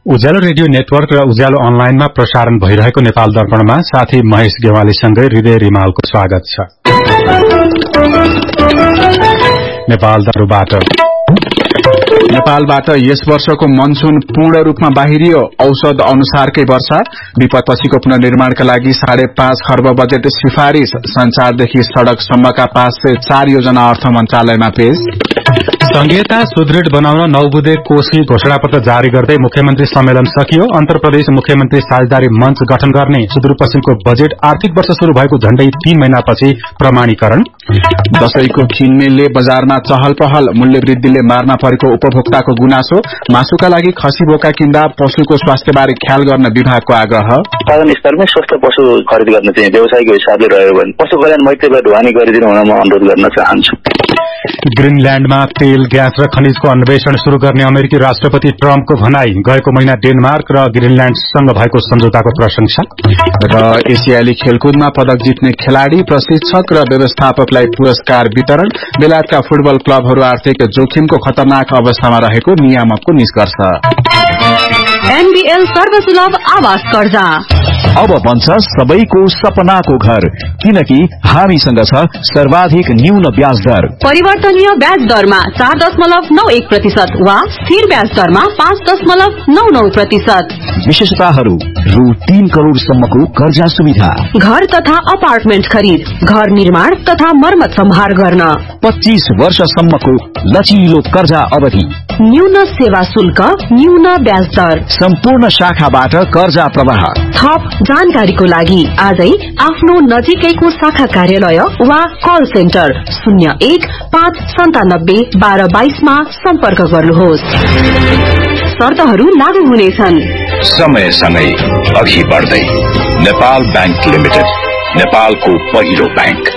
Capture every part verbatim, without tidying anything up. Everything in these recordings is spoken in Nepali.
उज्यालो रेडियो नेटवर्क र उज्यालो अनलाइनमा प्रसारण भइरहेको नेपाल दर्पणमा साथी महेश गेवालीसँगै हृदय रिमालको स्वागत छ। नेपाल दर्पणबाट नेपालबाट यस वर्षको मनसून पूर्ण रूपमा बाहिरियो। औषध अनुसारकै वर्षा, विपदपछिको पुनर्निर्माणका लागि साढे पाँच खर्ब बजेट सिफारिश। संचारदेखि सड़कसम्मका पाँच सय चार योजना अर्थ मन्त्रालयमा पेश। संघीयता सुदृढ़ बनाउन नौ बुँदे कोशी घोषणापत्र जारी गर्दै मुख्यमन्त्री सम्मेलन सकियो। अन्तर प्रदेश मुख्यमन्त्री साझेदारी मंच गठन गर्ने। सुदूरपश्चिमको बजेट आर्थिक वर्ष शुरू भएको झण्डै तीन महिनापछि प्रमाणीकरण। दशैंको किनमेलले बजारमा चहल पहल, मूल्य वृद्धिले मार्न परेको उपभोक्ताको गुनासो। मासुका लागि खसी बोका किन्दा पशुको स्वास्थ्यबारे ख्याल गर्न विभागको आग्रह। उत्पादन स्तरमै स्वस्थ पशु खरिद गर्न चाहिँ व्यवसायको हिसाबले रह्यो भने पशु कल्याण मैत्रीबाट ढुवानी गरिदिनु हुन म अनुरोध गर्न चाहन्छु। ग्रीनल्याण्डमा तेल, ग्यास र खनिजको अन्वेषण शुरू गर्ने अमेरिकी राष्ट्रपति ट्रम्पको भनाई। गएको महिना डेनमार्क र ग्रीनल्याण्डसँग भएको सम्झौताको प्रशंसा। र एसियाली खेलकुदमा पदक जित्ने खेलाड़ी, प्रशिक्षक र व्यवस्थापकलाई पुरस्कार वितरण। बेलायतका फुटबल क्लबहरू आर्थिक जोखिमको खतरनाक अवस्थामा रहेको नियामकको निष्कर्ष। एनबीएल सर्वसुलभ आवास कर्जा अब बन्छ सबैको सपनाको घर, किनकि हामीसँग छ सर्वाधिक न्यून ब्याज दर। परिवर्तनीय ब्याज दरमा चार दशमलव नौ एक प्रतिशत वा स्थिर ब्याज दरमा पाँच दशमलव नौ नौ प्रतिशत। विशेषताहरू: रु तीन करोड़सम्मको कर्जा सुविधा, घर तथा अपार्टमेन्ट खरिद, घर निर्माण तथा मर्मत सम्हार गर्न, पच्चीस वर्षसम्मको लचिलो कर्जा अवधि, न्यून सेवा शुल्क, न्यून ब्याज दर, सम्पूर्ण शाखाबाट कर्जा प्रवाह। थप जानकारीको लागि आजै आफ्नो नजिकैको शाखा कार्यालय वा कल सेन्टर शून्य एक पाँच सन्तानब्बे बाह्र बाइसमा सम्पर्क गर्नुहोस्। शर्तहरू लागू हुनेछन्। समयसँगै अघि बढ्दै नेपाल बैंक लिमिटेड, नेपालको पहिलो बैंक।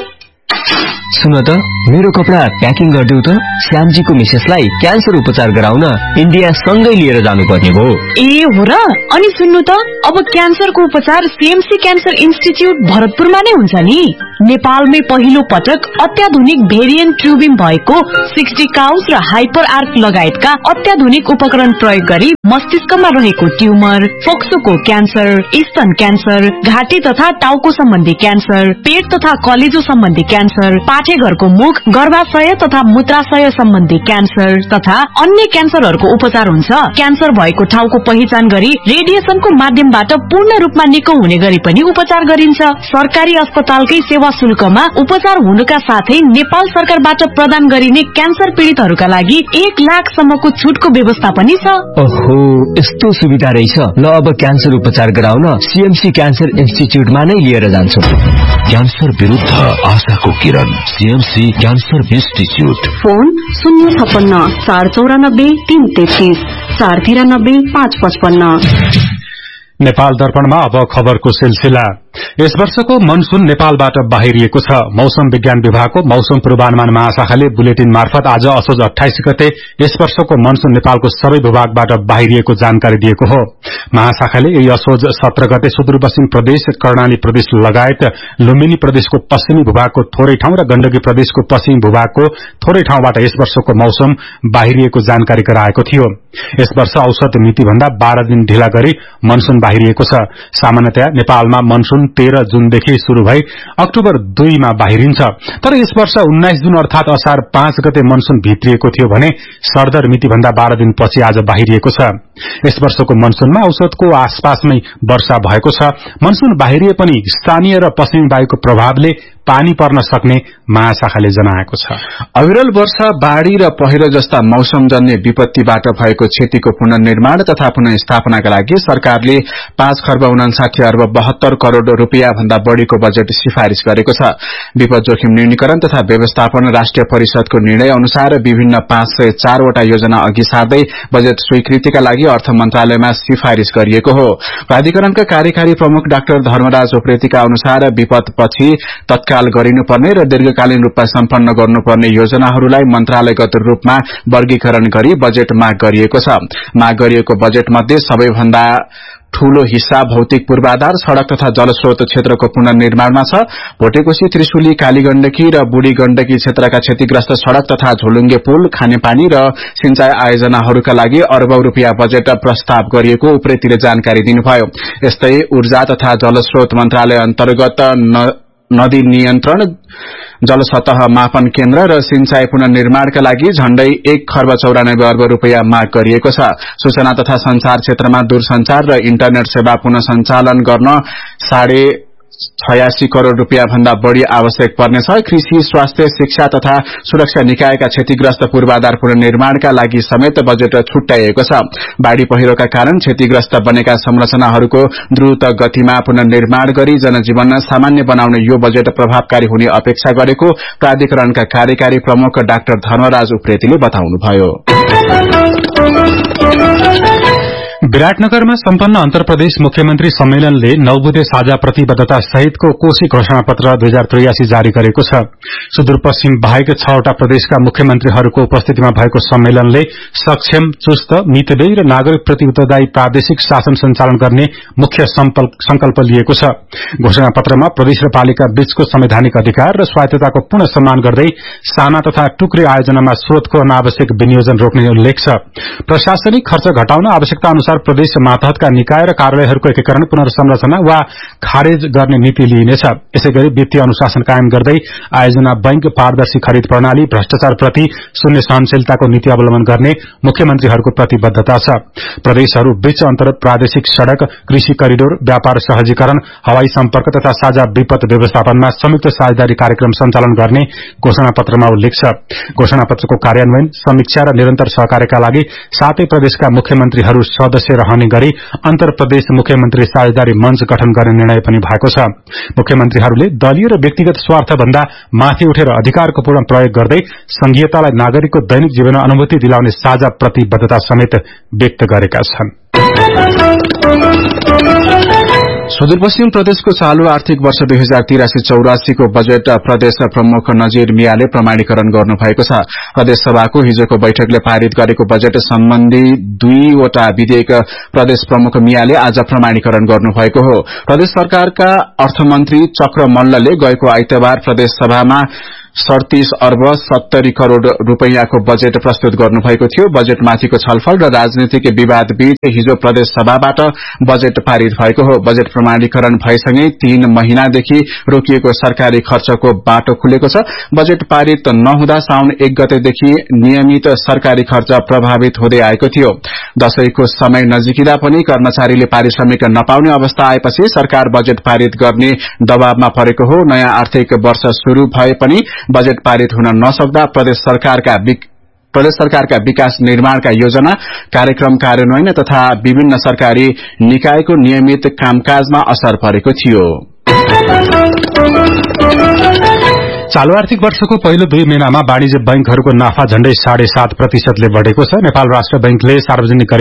सुन त, मेरो कपडा प्याकिङ गरिदेऊ त। श्यामजीको मिसेसलाई क्यान्सर उपचार गराउन इन्डिया सँगै लिएर जानुपर्ने भयो। ए हो र? अनि सुन्नु त, अब क्यान्सरको उपचार सीएमसी क्यान्सर इन्स्टिच्युट भरतपुरमा नै हुन्छ नि। नेपालमै पहिलो पटक अत्याधुनिक भेरिएन्ट ट्युबिङ भएको सिक्सटी काउन्स र हाइपर आर्क लगायतका अत्याधुनिक उपकरण प्रयोग गरी मस्तिष्कमा रहेको ट्युमर, फोक्सोको क्यान्सर, स्तन क्यान्सर, घाँटी तथा टाउको सम्बन्धी क्यान्सर, पेट तथा कलेजो सम्बन्धी क्यान्सर, पाठेघरको मुख, गर्भाशय तथा मूत्राशय सम्बन्धी क्यान्सर तथा अन्य क्यान्सरहरूको उपचार हुन्छ। क्यान्सर भएको ठाउँको पहिचान गरी रेडिएसनको माध्यमबाट पूर्ण रूपमा निको हुने गरी पनि उपचार गरिन्छ। सरकारी अस्पतालकै सेवा शुल्कमा उपचार हुनुका साथै नेपाल सरकारबाट प्रदान गरिने क्यान्सर पीड़ितहरूका लागि एक लाख सम्मको छुटको व्यवस्था पनि छ। ओहो, यस्तो सुविधा रहेछ। ल, अब क्यान्सर उपचार गराउन सीएमसी क्यान्सर इन्स्टिच्युटमा नै लिएर जान्छु। क्यान्सर विरुद्ध आशाको किरण, सीएमसी क्यान्सर इन्स्टिच्युट। फोन शून्य छप्पन्न चार चौरानब्बे तीन तेत्तीस चार तिरानब्बे पाँच पचपन्न। नेपाल दर्पणमा अब खबरको सिलसिला। यस वर्षको मनसून नेपालबाट बाहिरिएको छ। मौसम विज्ञान विभागको मौसम पूर्वानुमान महाशाखाले बुलेटिन मार्फत आज असोज अठाइस गते यस वर्षको मनसून नेपालको सबै भूभागबाट बाहिरिएको जानकारी दिएको हो। महाशाखाले यही असोज सत्र गते सुदूरपश्चिम प्रदेश, कर्णाली प्रदेश लगायत लुम्बिनी प्रदेशको पश्चिमी भूभागको थोरै ठाउँ र गण्डकी प्रदेशको पश्चिमी भूभागको थोरै ठाउँबाट यस वर्षको मौसम बाहिरिएको जानकारी गराएको थियो। यस वर्ष औसत मितिभन्दा बाह्र दिन ढिला गरी मनसून बाहिरिएको छ। सामान्यतया नेपालमा मनसून तेह्र जुनदेखि शुरू भई अक्टोबर दुईमा बाहिरिन्छ। तर यस वर्ष उन्नाइस जुन अर्थात असार पाँच गते मनसून भित्रिएको थियो भने सरदर मितिभन्दा बाह्र दिन पछि आज बाहिरिएको छ। यस वर्षको मनसूनमा औसतको आसपासमै वर्षा भएको छ। मनसून बाहिरिए पनि स्थानीय र पश्चिमी वायुको प्रभावले पानी पर्न सक्ने महाशाखाले जनाएको छ। अविरल वर्षा, बाढ़ी र पहिरो जस्ता मौसमजन्य विपत्तिबाट भएको क्षतिको पुनर्निर्माण तथा पुनर्स्थापनाका लागि सरकारले पाँच खर्ब उनासाठी अर्ब बहत्तर करोड़ रूपियाँ भन्दा बढ़ीको बजेट सिफारिश गरेको छ। विपद जोखिम न्यूनीकरण तथा व्यवस्थापन राष्ट्रिय परिषदको निर्णय अनुसार विभिन्न पाँच सय चारवटा योजना अघि सार्दै बजेट स्वीकृतिका लागि अर्थ मन्त्रालयमा सिफारिश गरिएको हो। प्राधिकरणका कार्यकारी प्रमुख डाक्टर धर्मराज उप्रेतीका अनुसार विपदपछि तत्काल गरिनुपर्ने र दीर्घकालीन रूपमा सम्पन्न गर्नुपर्ने योजनाहरूलाई मन्त्रालयगत रूपमा वर्गीकरण गरी बजेट माग गरिएको छ। माग गरिएको बजेट मध्ये सबैभन्दा ठूलो हिस्सा भौतिक पूर्वाधार, सड़क तथा जलस्रोत क्षेत्रको पुनर्निर्माणमा छ। भोटेकोशी, त्रिशुली, कालीगण्डकी र बुढी गण्डकी क्षेत्रका क्षतिग्रस्त सड़क तथा झोलुङ्गे पुल, खानेपानी र सिंचाई आयोजनाहरूका लागि अरबौं रूपियाँ बजेट प्रस्ताव गरिएको उप्रेतीले जानकारी दिनुभयो। यस्तै ऊर्जा तथा जलस्रोत मन्त्रालय अन्तर्गत नदी नियन्त्रण, जलसतह मापन केन्द्र र सिंचाई पुनर्निर्माणका लागि झण्डै एक खर्ब चौरानब्बे अर्ब रूपियाँ माग गरिएको छ। सूचना तथा संचार क्षेत्रमा दूरसंचार र इन्टरनेट सेवा पुनः सञ्चालन गर्न साढे छयासी करोड़ रूपियाँ भन्दा बढ़ी आवश्यक पर्नेछ। कृषि, स्वास्थ्य, शिक्षा तथा सुरक्षा निकायका क्षतिग्रस्त पूर्वाधार पुनर्निर्माणका लागि समेत बजेट छुट्याइएको छ। बाढ़ी पहिरोका कारण क्षतिग्रस्त बनेका संरचनाहरूको द्रुत गतिमा पुनर्निर्माण गरी जनजीवन सामान्य बनाउने यो बजेट प्रभावकारी हुने अपेक्षा गरेको प्राधिकरणका कार्यकारी प्रमुख डाक्टर धर्मराज उप्रेतीले बताउनुभयो। विराटनगरमा सम्पन्न अन्तर प्रदेश मुख्यमन्त्री सम्मेलनले नौ बुँदे साझा प्रतिबद्धता सहितको कोशी घोषणा पत्र दुई हजार त्रियासी जारी गरेको छ। सुदूरपश्चिम बाहेक छवटा प्रदेशका मुख्यमन्त्रीहरूको उपस्थितिमा भएको सम्मेलनले सक्षम, चुस्त, मितव्ययी र नागरिक प्रति उत्तरदायी प्रादेशिक शासन सञ्चालन गर्ने मुख्य संकल्प लिएको छ। घोषणा पत्रमा प्रदेश र पालिका बीचको संवैधानिक अधिकार र स्वायत्तताको पूर्ण सम्मान गर्दै साना तथा टुक्रे आयोजनामा स्रोतको अनावश्यक विनियोजन रोक्ने उल्लेख छ। प्रशासनिक खर्च घटाउन आवश्यकता अनुसार प्रदेश मातहतका निकाय र कार्यालयहरूको एकीकरण, पुनर्संरचना वा खारेज गर्ने नीति लिइनेछ। यसैगरी वित्तीय अनुशासन कायम गर्दै आयोजना बैंक, पारदर्शी खरिद प्रणाली, भ्रष्टाचार प्रति शून्य सहनशीलताको नीति अवलम्बन गर्ने मुख्यमन्त्रीहरूको प्रतिबद्धता छ। प्रदेशहरू बीच अन्तर प्रादेशिक सड़क, कृषि करिडोर, व्यापार सहजीकरण, हवाई सम्पर्क तथा साझा विपद व्यवस्थापनमा संयुक्त साझेदारी कार्यक्रम सञ्चालन गर्ने घोषणा पत्रमा उल्लेख छ। घोषणा पत्रको कार्यान्वयन, समीक्षा र निरन्तर सहकार्यका लागि सातै प्रदेशका मुख्यमन्त्रीहरू सदस्य रहने गरी अन्तर प्रदेश मुख्यमन्त्री साझेदारी मञ्च गठन गर्ने निर्णय पनि भएको छ। मुख्यमन्त्रीहरूले दलीय र व्यक्तिगत स्वार्थ भन्दा माथि उठेर अधिकारको पूर्ण प्रयोग गर्दै संघीयतालाई नागरिकको दैनिक जीवनमा अनुभूति दिलाउने साझा प्रतिबद्धता समेत व्यक्त गरेका छन्। सुदूरपश्चिम प्रदेशको चालू आर्थिक वर्ष दुई हजार तिरासी चौरासी को बजेट प्रदेश प्रमुख नजीर मियाले प्रमाणीकरण गर्नुभएको छ। प्रदेश सभाको हिजोको बैठकले पारित गरेको बजेट सम्बन्धी दुईवटा विधेयक प्रदेश प्रमुख मियाले आज प्रमाणीकरण गर्नुभएको हो। प्रदेश सरकारका अर्थमन्त्री चक्र मल्लले गएको आइतबार प्रदेश सभामा सड़तीस अर्ब सत्तरी करोड़ रूपियाँको बजेट प्रस्तुत गर्नुभएको थियो। बजेटमाथिको छलफल र राजनीतिक विवाद बीच हिजो प्रदेश सभाबाट बजेट पारित भएको हो। बजेट प्रमाणीकरण भएसँगै तीन महिनादेखि रोकिएको सरकारी खर्चको बाटो खुलेको छ। बजेट पारित नहुँदा साउन एक गतेदेखि नियमित सरकारी खर्च प्रभावित हुँदै आएको थियो। दशैंको समय नजिकिँदा पनि कर्मचारीले पारिश्रमिक नपाउने अवस्था आएपछि सरकार बजेट पारित गर्ने दबावमा परेको हो। नयाँ आर्थिक वर्ष शुरू भए पनि बजेट पारित हुन नसक्दा प्रदेश सरकारका प्रदेश सरकारका विकास निर्माणका योजना, कार्यक्रम कार्यान्वयन तथा विभिन्न सरकारी निकायको नियमित कामकाजमा असर परेको थियो। चालू आर्थिक वर्षको पहिलो दुई महिनामा वाणिज्य बैंकहरूको नाफा झण्डै साढे सात प्रतिशतले बढ़ेको छ। नेपाल राष्ट्र बैंकले सार्वजनिक